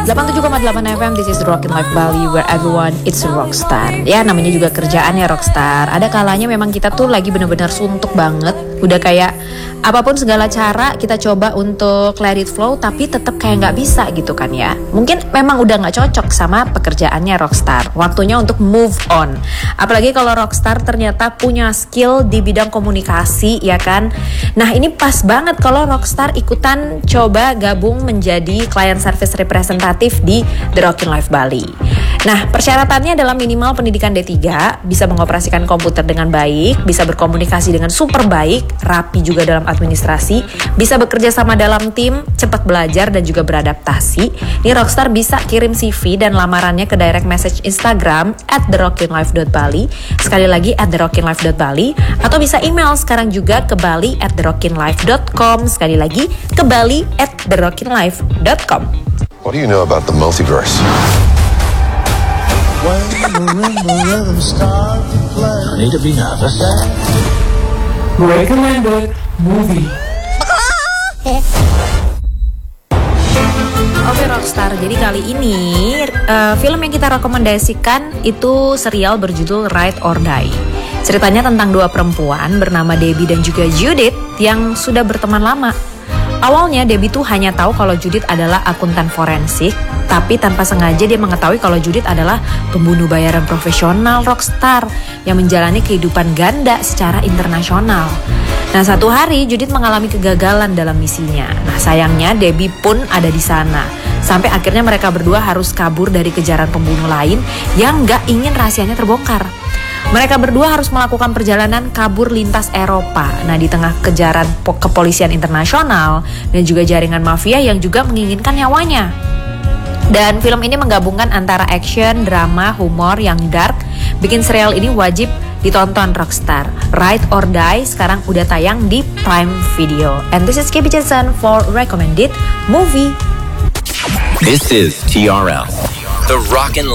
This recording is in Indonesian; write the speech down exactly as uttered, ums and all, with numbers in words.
delapan puluh tujuh koma delapan F M, this is Rockin' Life Bali, where everyone it's a rockstar. Ya namanya juga kerjaan ya rockstar. Ada kalanya memang kita tuh lagi bener-bener suntuk banget. Udah kayak apapun segala cara kita coba untuk let it flow, tapi tetap kayak gak bisa gitu kan ya. Mungkin memang udah gak cocok sama pekerjaannya rockstar. Waktunya untuk move on. Apalagi kalau rockstar ternyata punya skill di bidang komunikasi ya kan. Nah ini pas banget kalau rockstar ikutan coba gabung menjadi client service representative di The Rockin' Life Bali. Nah persyaratannya adalah minimal pendidikan D tiga, bisa mengoperasikan komputer dengan baik, bisa berkomunikasi dengan super baik, rapi juga dalam administrasi, bisa bekerja sama dalam tim, cepat belajar dan juga beradaptasi. Ini rockstar bisa kirim C V dan lamarannya ke direct message Instagram at the rockin life dot bali, sekali lagi at the rockin life dot bali, atau bisa email sekarang juga ke bali at the rockin life dot com, sekali lagi ke bali at the rockin life dot com. What do you know about the multiverse? When the rhythm starts to play, No need to be nervous. Recommended movie. Oke rockstar, jadi kali ini uh, film yang kita rekomendasikan itu serial berjudul Ride or Die. Ceritanya tentang dua perempuan bernama Debbie dan juga Judith yang sudah berteman lama. Awalnya Debbie tuh hanya tahu kalau Judith adalah akuntan forensik, tapi tanpa sengaja dia mengetahui kalau Judith adalah pembunuh bayaran profesional rockstar yang menjalani kehidupan ganda secara internasional. Nah satu hari Judith mengalami kegagalan dalam misinya. Nah sayangnya Debbie pun ada di sana. Sampai akhirnya mereka berdua harus kabur dari kejaran pembunuh lain yang gak ingin rahasianya terbongkar. Mereka berdua harus melakukan perjalanan kabur lintas Eropa. Nah di tengah kejaran kepolisian internasional dan juga jaringan mafia yang juga menginginkan nyawanya. Dan film ini menggabungkan antara action, drama, humor yang dark. Bikin serial ini wajib ditonton rockstar. Ride or Die sekarang udah tayang di Prime Video. And this is K B Jensen for Recommended Movie. This is T R L, the Rockin'